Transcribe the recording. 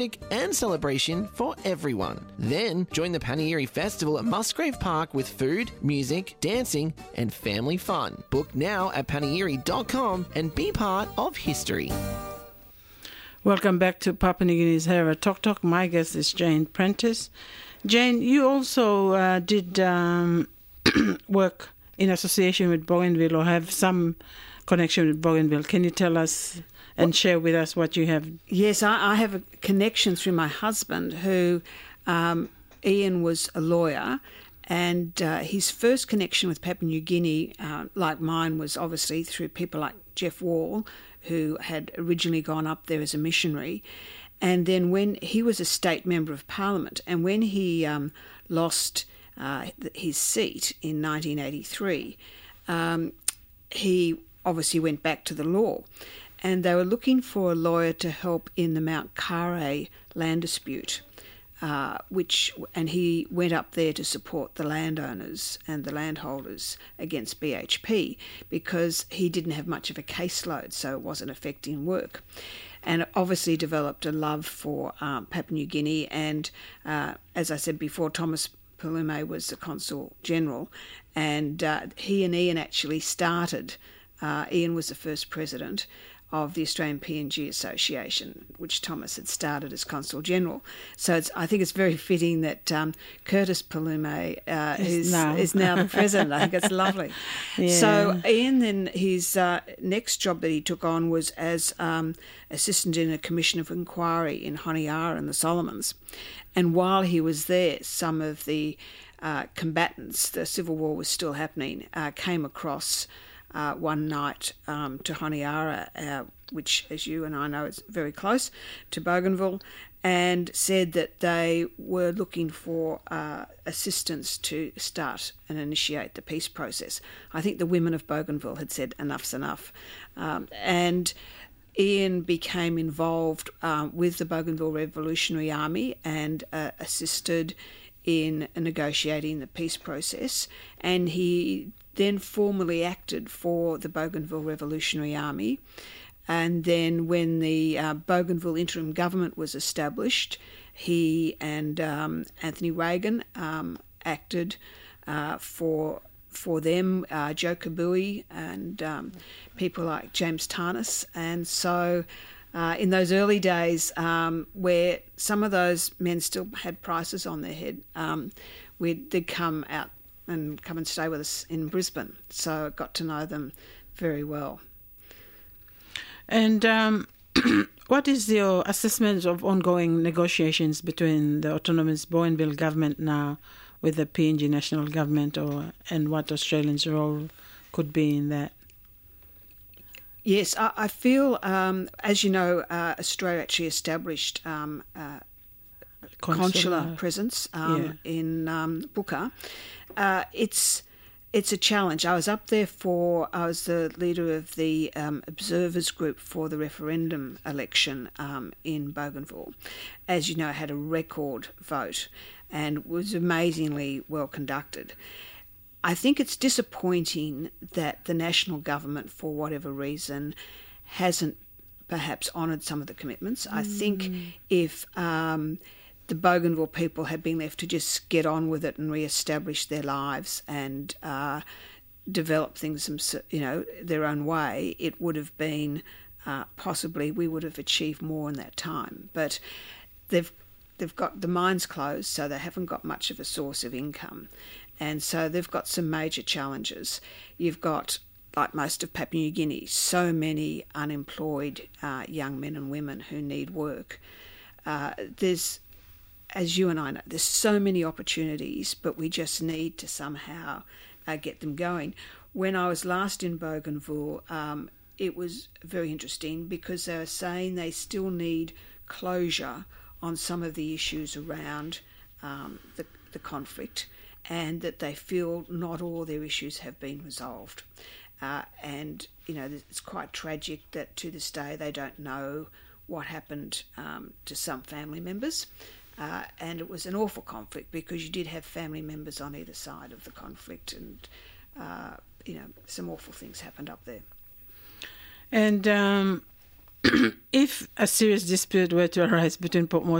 and celebration for everyone. Then join the Panairi Festival at Musgrave Park with food, music, dancing and family fun. Book now at panairi.com and be part of history. Welcome back to Papua New Guinea's Hera Talk Talk. My guest is Jane Prentice. Jane, you also did work in association with Bougainville or have some connection with Bougainville. Can you tell us and share with us what you have? Yes, I have a connection through my husband who, Ian was a lawyer, and his first connection with Papua New Guinea, like mine, was obviously through people like Jeff Wall, who had originally gone up there as a missionary. And then when he was a state member of parliament, and when he lost his seat in 1983, he obviously went back to the law. And they were looking for a lawyer to help in the Mount Kare land dispute, and he went up there to support the landowners and the landholders against BHP because he didn't have much of a caseload, so it wasn't affecting work. And obviously developed a love for Papua New Guinea. And as I said before, Thomas Palume was the Consul General, and he and Ian actually started. Ian was the first president of the Australian PNG Association, which Thomas had started as Consul General. So I think it's very fitting that Curtis Palume is now the president. I think it's lovely. Yeah. So Ian, then his next job that he took on was as assistant in a commission of inquiry in Honiara and the Solomons. And while he was there, some of the combatants, the civil war was still happening, came across one night to Honiara, which, as you and I know, is very close to Bougainville, and said that they were looking for assistance to start and initiate the peace process. I think the women of Bougainville had said enough's enough. And Ian became involved with the Bougainville Revolutionary Army and assisted in negotiating the peace process, and he then formally acted for the Bougainville Revolutionary Army. And then when the Bougainville interim government was established, he and Anthony Reagan acted for them, Joe Kabui and people like James Tarnas. And so in those early days where some of those men still had prices on their head, they'd come out and come and stay with us in Brisbane. So I got to know them very well. And what is your assessment of ongoing negotiations between the autonomous Bougainville government now with the PNG national government, and what Australians' role could be in that? Yes, I feel, as you know, Australia actually established consular presence in Buka. It's a challenge. I was up there I was the leader of the observers group for the referendum election in Bougainville. As you know, had a record vote and was amazingly well conducted. I think it's disappointing that the national government, for whatever reason, hasn't perhaps honoured some of the commitments. I think if the Bougainville people had been left to just get on with it and re-establish their lives and develop things, their own way, it would have been possibly we would have achieved more in that time. But they've got the mines closed, so they haven't got much of a source of income, and so they've got some major challenges. You've got, like most of Papua New Guinea, so many unemployed young men and women who need work. There's, as you and I know, there's so many opportunities, but we just need to somehow get them going. When I was last in Bougainville, it was very interesting because they were saying they still need closure on some of the issues around the conflict, and that they feel not all their issues have been resolved. And, it's quite tragic that to this day they don't know what happened to some family members. And it was an awful conflict because you did have family members on either side of the conflict, and, some awful things happened up there. And if a serious dispute were to arise between Port